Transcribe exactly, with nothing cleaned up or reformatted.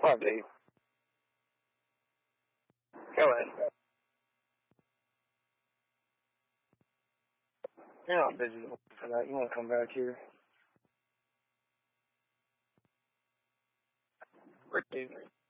What, dude? Go ahead. You're not busy for that. You want to come back here? Rick, dude.